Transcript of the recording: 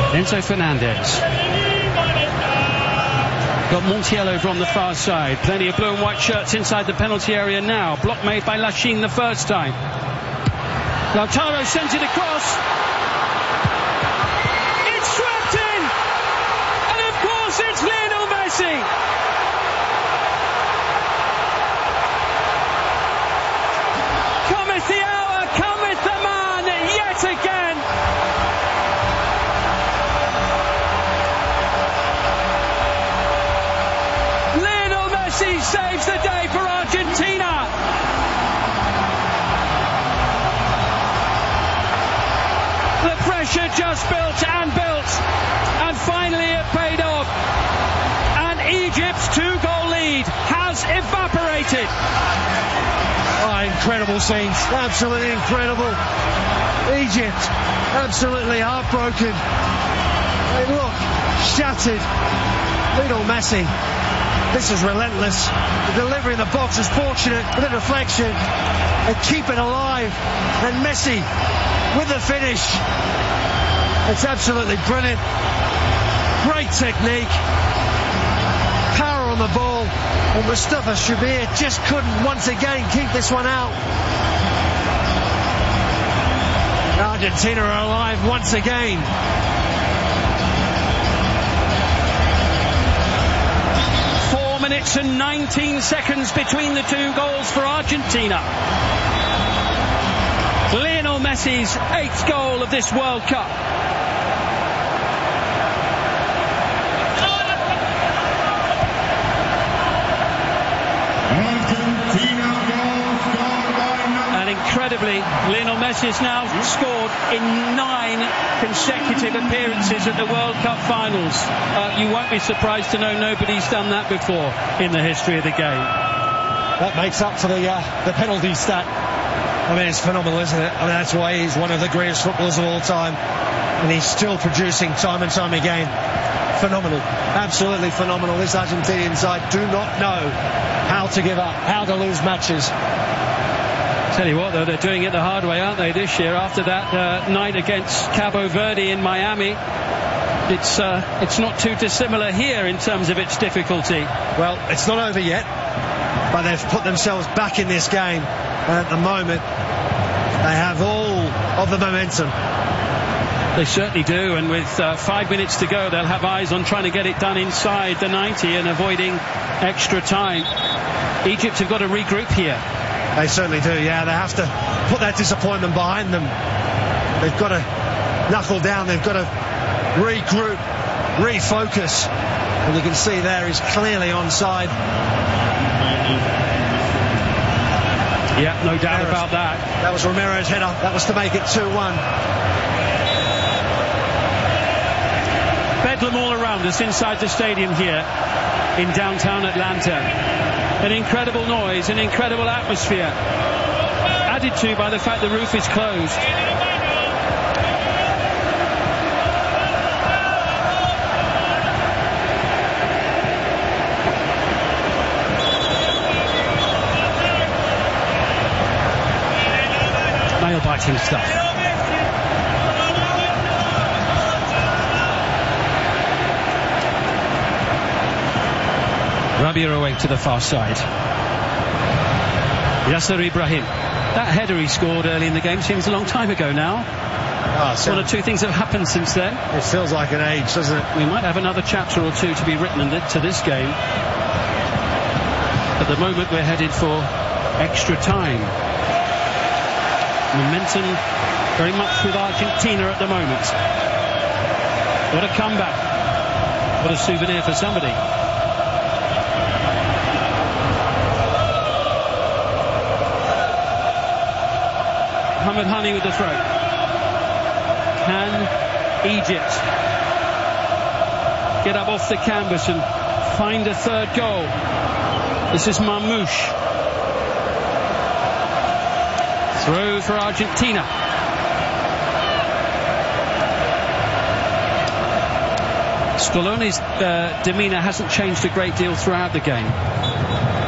Enzo Fernandez. Got Montiel over on the far side. Plenty of blue and white shirts inside the penalty area now. Block made by Lachine the first time. Lautaro sends it across. It's swept in! And of course it's Lionel Messi! Cometh the hour, cometh the man yet again! Lionel Messi saves the day for Argentina! The pressure just built and built, and finally it paid off. And Egypt's 2-goal lead has evaporated. Oh, incredible scenes, absolutely incredible. Egypt, absolutely heartbroken. They look shattered. Lionel Messi, this is relentless. The delivery in the box is fortunate with a deflection. They keep it alive, and Messi with the finish. It's absolutely brilliant. Great technique. Power on the ball. And Mustafa Shabir just couldn't once again keep this one out. Argentina are alive once again. Minutes and 19 seconds between the two goals for Argentina. Lionel Messi's 8th goal of this World Cup. And incredibly, Lionel Messi has now scored in 9 consecutive appearances at the World Cup finals. You won't be surprised to know nobody's done that before in the history of the game. That makes up for the penalty stat. I mean, it's phenomenal, isn't it? I mean, that's why he's one of the greatest footballers of all time, and he's still producing time and time again. Phenomenal, absolutely phenomenal. This Argentinian side do not know how to give up, how to lose matches. Tell you what, though, they're doing it the hard way, aren't they, this year? After that night against Cabo Verde in Miami, it's not too dissimilar here in terms of its difficulty. Well, it's not over yet, but they've put themselves back in this game, and at the moment they have all of the momentum. They certainly do, and with 5 minutes to go, they'll have eyes on trying to get it done inside the 90 and avoiding extra time. Egypt have got to regroup here. They certainly do, yeah. They have to put that disappointment behind them. They've got to knuckle down. They've got to regroup, refocus. And you can see there he's clearly onside. Yeah, no doubt about that. That was Romero's header. That was to make it 2-1. Bedlam all around us inside the stadium here in downtown Atlanta. An incredible noise, an incredible atmosphere, added to by the fact the roof is closed. Nail-biting stuff. Rabia away to the far side. Yasser Ibrahim. That header he scored early in the game seems a long time ago now. One or two things have happened since then. It feels like an age, doesn't it? We might have another chapter or two to be written to this game. At the moment we're headed for extra time. Momentum very much with Argentina at the moment. What a comeback. What a souvenir for somebody. Mohamed Hani with the throw. Can Egypt get up off the canvas and find a third goal? This is Marmoush. Throw for Argentina. Scalone's demeanour hasn't changed a great deal throughout the game.